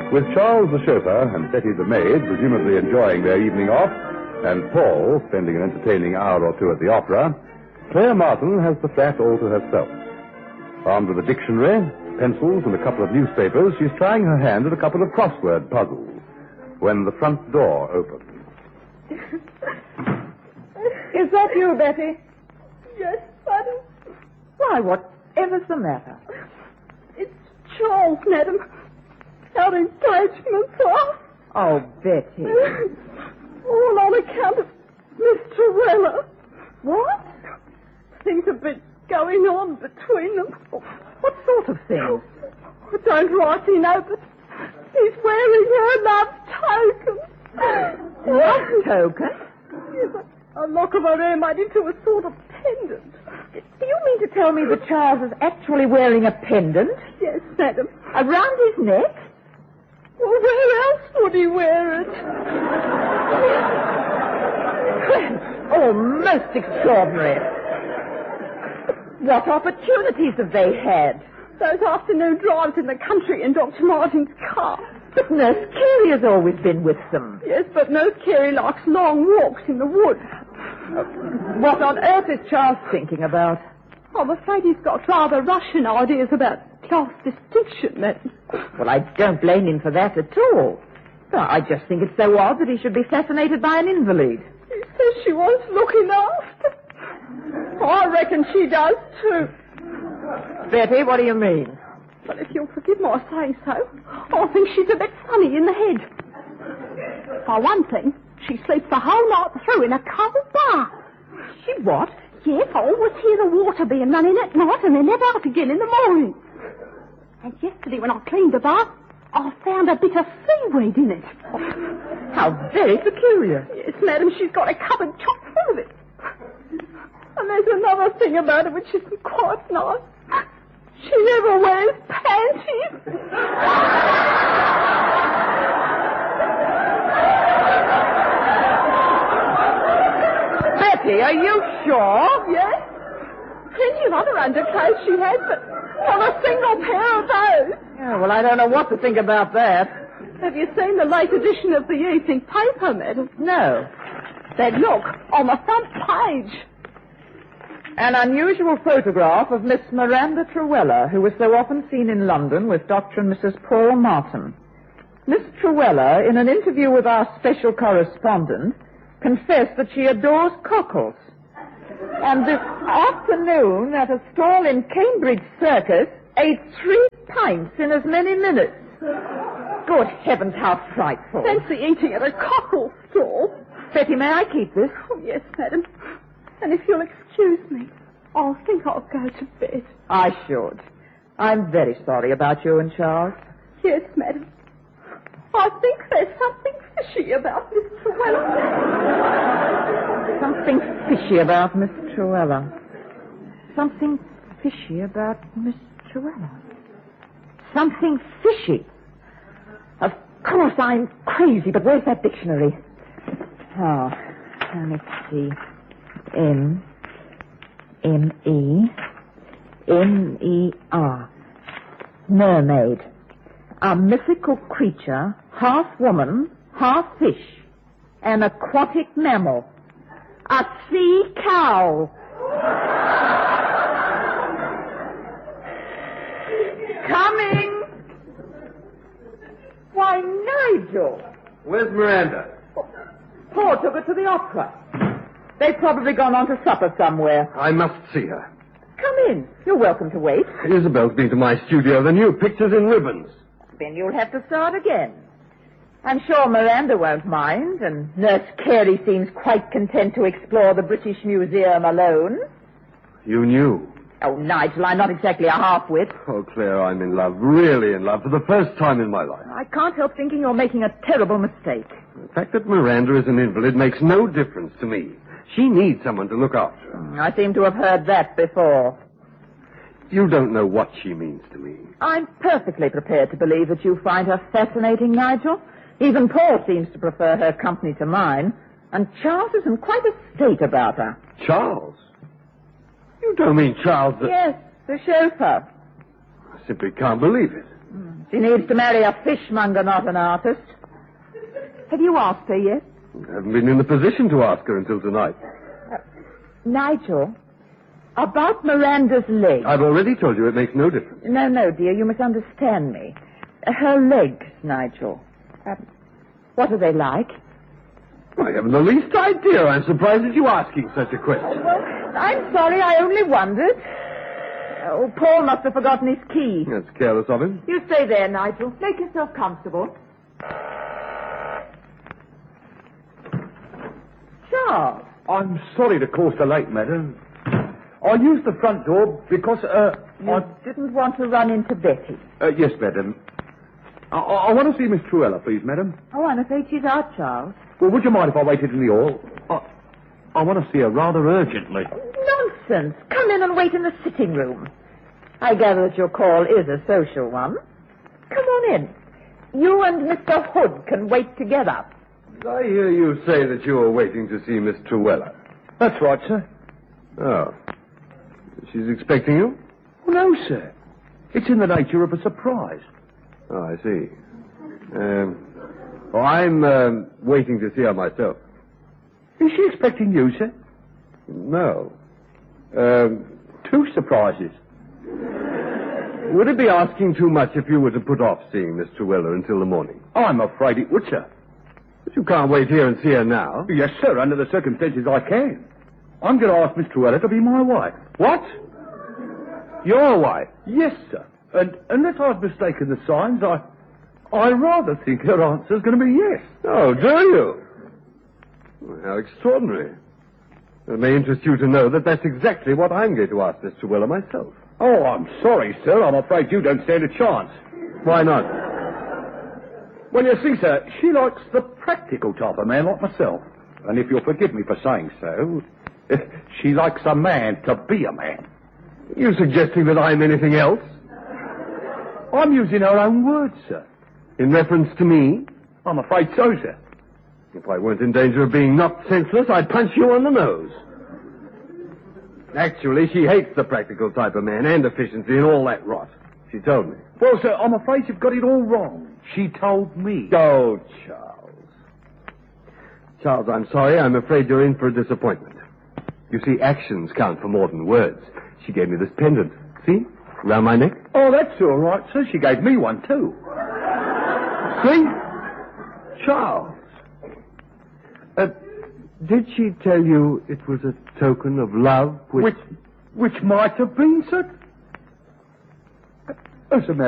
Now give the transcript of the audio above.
With Charles the chauffeur and Betty the maid presumably enjoying their evening off, and Paul spending an entertaining hour or two at the opera, Claire Martin has the flat all to herself. Armed with a dictionary, pencils, and a couple of newspapers, she's trying her hand at a couple of crossword puzzles when the front door opens. Is that you, Betty? Yes, madam. Why, whatever's the matter? It's Charles, madam. Our engagements are. Oh, Betty. All on account of Miss Torella. What? Things have been going on between them. What sort of things? I don't rightly know, but he's wearing her love token. What token? Yes, a lock of her hair made into a sort of pendant. Do you mean to tell me that Charles is actually wearing a pendant? Yes, madam. Around his neck? Well, where else would he wear it? Oh, most extraordinary. What opportunities have they had? Those afternoon drives in the country in Dr. Martin's car. But Nurse Carey has always been with them. Yes, but Nurse Carey likes long walks in the woods. What on earth is Charles thinking about? I'm afraid he's got rather Russian ideas about class distinction, madam. Well, I don't blame him for that at all. But I just think it's so odd that he should be fascinated by an invalid. He says she wants looking after. I reckon she does, too. Betty, what do you mean? But if you'll forgive my saying so, I think she's a bit funny in the head. For one thing, she sleeps the whole night through in a cold bath. She what? Yes, I always hear the water being running at night and then never out again in the morning. And yesterday when I cleaned the bath, I found a bit of seaweed in it. How very peculiar. Yes, madam, she's got a cupboard chock full of it. And there's another thing about her which isn't quite nice. She never wears panties. Betty, are you sure? Yes. Plenty of other underclothes she has, but not a single pair of those. Yeah, well, I don't know what to think about that. Have you seen the late edition of the evening paper, madam? No. Then look, on the front page. An unusual photograph of Miss Miranda Truella, who was so often seen in London with Dr. and Mrs. Paul Martin. Miss Truella, in an interview with our special correspondent, confessed that she adores cockles. And this afternoon, at a stall in Cambridge Circus, ate 3 pints in as many minutes. Good heavens, how frightful. Fancy eating at a cockle stall. Betty, may I keep this? Oh, yes, madam. And if you'll excuse me, I think I'll go to bed. I should. I'm very sorry about you and Charles. Yes, madam. I think there's something fishy about Miss Truella. Something fishy about Miss Truella. Something fishy about Miss Truella. Something fishy. Of course, I'm crazy, but where's that dictionary? Oh, let me see. M-E-M-E-R. Mermaid. A mythical creature, half woman, half fish. An aquatic mammal. A sea cow. Coming. Why, Nigel. Where's Miranda? Paul took her to the opera. They've probably gone on to supper somewhere. I must see her. Come in. You're welcome to wait. Isabel's been to my studio. The new pictures in ribbons. Then you'll have to start again. I'm sure Miranda won't mind, and Nurse Carey seems quite content to explore the British Museum alone. You knew. Oh, Nigel, I'm not exactly a half-wit. Oh, Claire, I'm in love. Really in love for the first time in my life. I can't help thinking you're making a terrible mistake. The fact that Miranda is an invalid makes no difference to me. She needs someone to look after her. I seem to have heard that before. You don't know what she means to me. I'm perfectly prepared to believe that you find her fascinating, Nigel. Even Paul seems to prefer her company to mine. And Charles is in quite a state about her. Charles? You don't mean Charles the... Yes, the chauffeur. I simply can't believe it. She needs to marry a fishmonger, not an artist. Have you asked her yet? I haven't been in the position to ask her until tonight. Nigel, about Miranda's legs. I've already told you it makes no difference. No, dear, you must understand me. Her legs, Nigel. What are they like? I haven't the least idea. I'm surprised at you asking such a question. Well, I'm sorry, I only wondered. Oh, Paul must have forgotten his key. That's careless of him. You stay there, Nigel. Make yourself comfortable. Charles. I'm sorry to call so late, madam. I used the front door because, You didn't want to run into Betty. yes, madam. I want to see Miss Truella, please, madam. Oh, I'm afraid she's out, Charles. Well, would you mind if I waited in the hall? I want to see her rather urgently. Nonsense. Come in and wait in the sitting room. I gather that your call is a social one. Come on in. You and Mr. Hood can wait together. I hear you say that you are waiting to see Miss Truella. That's right, sir. Oh. She's expecting you? Well, no, sir. It's in the nature of a surprise. Oh, I see. I'm waiting to see her myself. Is she expecting you, sir? No. Two surprises. Would it be asking too much if you were to put off seeing Miss Truella until the morning? I'm afraid it would, sir. But you can't wait here and see her now. Yes, sir. Under the circumstances, I can. I'm going to ask Miss Truella to be my wife. What? Your wife? Yes, sir. And unless I've mistaken the signs, I rather think her answer's going to be yes. Oh, do you? Well, how extraordinary. It may interest you to know that that's exactly what I'm going to ask Miss Truella myself. Oh, I'm sorry, sir. I'm afraid you don't stand a chance. Why not? Well, you see, sir, she likes the practical type of man like myself. And if you'll forgive me for saying so, she likes a man to be a man. You suggesting that I'm anything else? I'm using her own words, sir. In reference to me? I'm afraid so, sir. If I weren't in danger of being knocked senseless, I'd punch you on the nose. Actually, she hates the practical type of man and efficiency and all that rot. She told me. Well, sir, I'm afraid you've got it all wrong. She told me. Oh, Charles. Charles, I'm sorry. I'm afraid you're in for a disappointment. You see, actions count for more than words. She gave me this pendant. See? Around my neck. Oh, that's all right, sir. She gave me one, too. See? Charles. Did she tell you it was a token of love? Which might have been, sir? As a matter